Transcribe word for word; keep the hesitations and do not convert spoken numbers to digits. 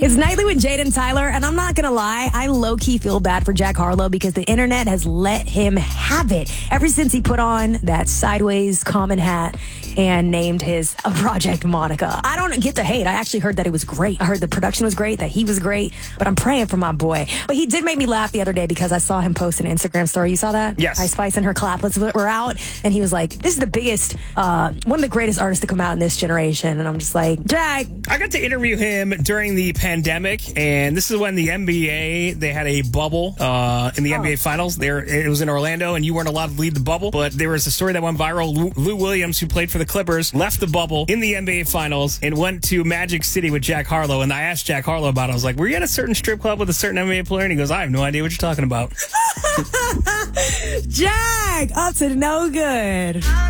It's Nightly with Jaden Tyler, and I'm not going to lie, I low-key feel bad for Jack Harlow because the internet has let him have it ever since he put on that sideways common hat and named his uh, project Monica. I don't get to hate. I actually heard that it was great. I heard the production was great, that he was great, but I'm praying for my boy. But he did make me laugh the other day because I saw him post an Instagram story. You saw that? Yes. Ice Spice and her claplets were out, and he was like, this is the biggest, uh, one of the greatest artists to come out in this generation. And I'm just like, Jack. I got to interview him during the pandemic, and this is when the N B A, they had a bubble uh, in the oh. N B A Finals. There, it was in Orlando, and you weren't allowed to leave the bubble. But there was a story that went viral. Lou, Lou Williams, who played for the Clippers, left the bubble in the N B A Finals and went to Magic City with Jack Harlow. And I asked Jack Harlow about it. I was like, were you at a certain strip club with a certain N B A player? And he goes, I have no idea what you're talking about. Jack, up to no good.